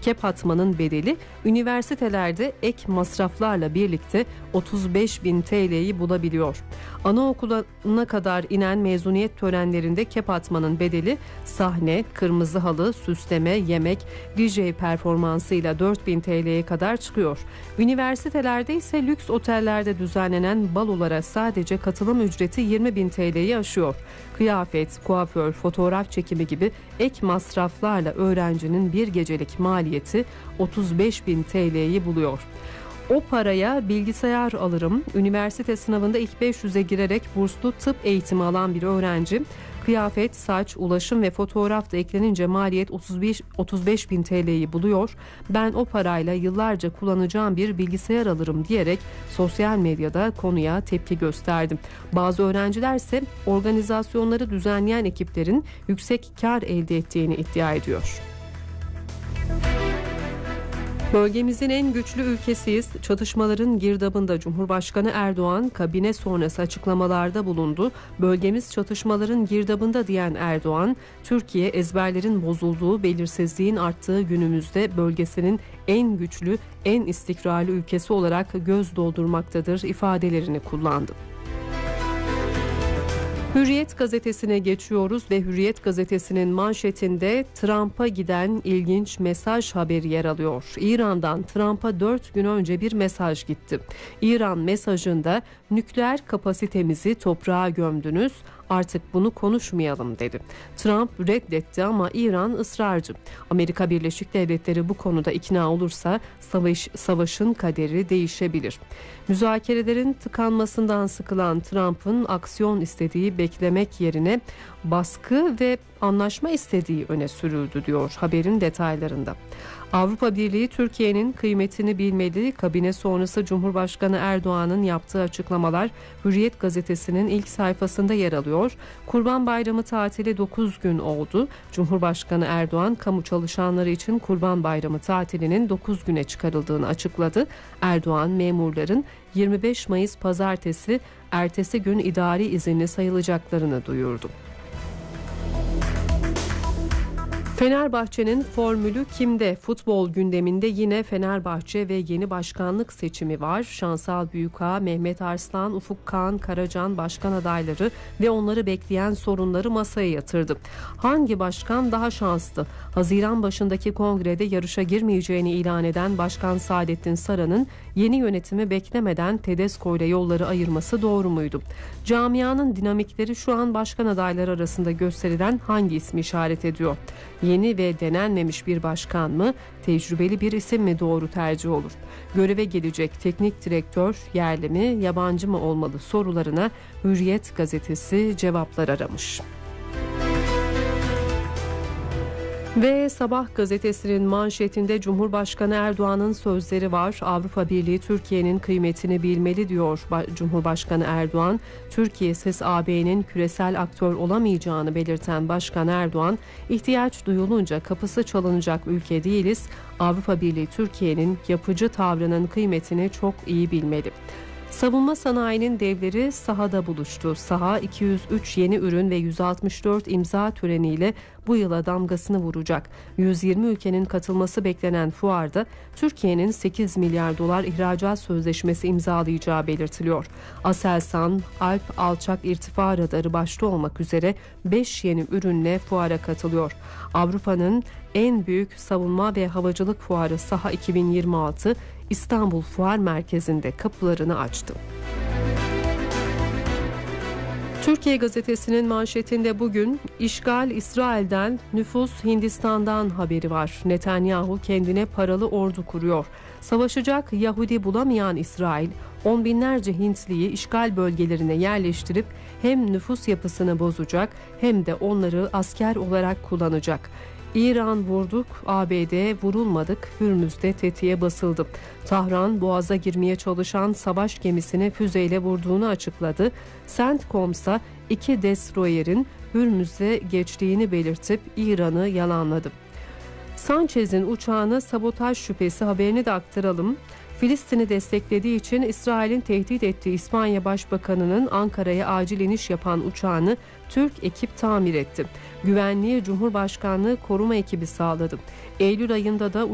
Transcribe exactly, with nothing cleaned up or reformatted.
Kep atmanın bedeli üniversitelerde ek masraflarla birlikte otuz beş bin T L'yi bulabiliyor. Anaokuluna kadar inen mezuniyet törenlerinde kep atmanın bedeli sahne, kırmızı halı, süsleme, yemek, D J performansıyla dört bin T L'ye kadar çıkıyor. Üniversitelerde ise lüks otellerde düzenlenen balolara sadece katılım ücreti yirmi bin T L'yi aşıyor. Kıyafet, kuaför, fotoğraf çekimi gibi ek masraflarla öğrencinin bir gecelik maliyeti otuz beş bin T L'yi buluyor. O paraya bilgisayar alırım. Üniversite sınavında ilk beş yüze girerek burslu tıp eğitimi alan bir öğrenci, kıyafet, saç, ulaşım ve fotoğraf da eklenince maliyet otuz beş bin T L'yi buluyor. Ben o parayla yıllarca kullanacağım bir bilgisayar alırım diyerek sosyal medyada konuya tepki gösterdi. Bazı öğrenciler ise organizasyonları düzenleyen ekiplerin yüksek kar elde ettiğini iddia ediyor. Bölgemizin en güçlü ülkesiyiz. Çatışmaların girdabında Cumhurbaşkanı Erdoğan kabine sonrası açıklamalarda bulundu. Bölgemiz çatışmaların girdabında diyen Erdoğan, Türkiye ezberlerin bozulduğu, belirsizliğin arttığı günümüzde bölgesinin en güçlü, en istikrarlı ülkesi olarak göz doldurmaktadır ifadelerini kullandı. Hürriyet gazetesine geçiyoruz ve Hürriyet gazetesinin manşetinde Trump'a giden ilginç mesaj haberi yer alıyor. İran'dan Trump'a dört gün önce bir mesaj gitti. İran mesajında nükleer kapasitemizi toprağa gömdünüz, artık bunu konuşmayalım dedi. Trump reddetti ama İran ısrarcı. Amerika Birleşik Devletleri bu konuda ikna olursa savaş, savaşın kaderi değişebilir. Müzakerelerin tıkanmasından sıkılan Trump'ın aksiyon istediği beklemek yerine baskı ve anlaşma istediği öne sürüldü diyor haberin detaylarında. Avrupa Birliği Türkiye'nin kıymetini bilmedi. Kabine sonrası Cumhurbaşkanı Erdoğan'ın yaptığı açıklamalar Hürriyet gazetesinin ilk sayfasında yer alıyor. Kurban Bayramı tatili dokuz gün oldu. Cumhurbaşkanı Erdoğan kamu çalışanları için Kurban Bayramı tatilinin dokuz güne çıkarıldığını açıkladı. Erdoğan memurların yirmi beş Mayıs pazartesi ertesi gün idari izinli sayılacaklarını duyurdu. Fenerbahçe'nin formülü kimde? Futbol gündeminde yine Fenerbahçe ve yeni başkanlık seçimi var. Şansal Büyükağa, Mehmet Arslan, Ufuk Kağan Karacan başkan adayları ve onları bekleyen sorunları masaya yatırdı. Hangi başkan daha şanslı? Haziran başındaki kongrede yarışa girmeyeceğini ilan eden Başkan Saadettin Saran'ın yeni yönetimi beklemeden Tedesco ile yolları ayırması doğru muydu? Camianın dinamikleri şu an başkan adayları arasında gösterilen hangi ismi işaret ediyor? Yeni ve denenmemiş bir başkan mı, tecrübeli bir isim mi doğru tercih olur? Göreve gelecek teknik direktör yerli mi, yabancı mı olmalı sorularına Hürriyet gazetesi cevaplar aramış. Ve Sabah gazetesinin manşetinde Cumhurbaşkanı Erdoğan'ın sözleri var. Avrupa Birliği Türkiye'nin kıymetini bilmeli diyor Cumhurbaşkanı Erdoğan. Türkiye'siz A B'nin küresel aktör olamayacağını belirten Başkan Erdoğan, ihtiyaç duyulunca kapısı çalınacak ülke değiliz. Avrupa Birliği Türkiye'nin yapıcı tavrının kıymetini çok iyi bilmeli. Savunma sanayinin devleri sahada buluştu. Saha iki yüz üç yeni ürün ve yüz altmış dört imza töreniyle bu yıla damgasını vuracak. yüz yirmi ülkenin katılması beklenen fuarda Türkiye'nin sekiz milyar dolar ihracat sözleşmesi imzalayacağı belirtiliyor. Aselsan, Alp Alçak İrtifa Radarı başta olmak üzere beş yeni ürünle fuara katılıyor. Avrupa'nın en büyük savunma ve havacılık fuarı Saha iki bin yirmi altı İstanbul Fuar Merkezi'nde kapılarını açtı. Türkiye gazetesinin manşetinde bugün işgal İsrail'den, nüfus Hindistan'dan haberi var. Netanyahu kendine paralı ordu kuruyor. Savaşacak Yahudi bulamayan İsrail, on binlerce Hintliyi işgal bölgelerine yerleştirip hem nüfus yapısını bozacak hem de onları asker olarak kullanacak. İran vurduk, A B D vurulmadık, Hürmüz'de tetiğe basıldı. Tahran, Boğaz'a girmeye çalışan savaş gemisine füzeyle vurduğunu açıkladı. CENTCOM'sa iki destroyerin Hürmüz'e geçtiğini belirtip İran'ı yalanladı. Sanchez'in uçağına sabotaj şüphesi haberini de aktaralım. Filistin'i desteklediği için İsrail'in tehdit ettiği İspanya Başbakanı'nın Ankara'ya acil iniş yapan uçağını Türk ekip tamir etti. Güvenliği Cumhurbaşkanlığı koruma ekibi sağladı. Eylül ayında da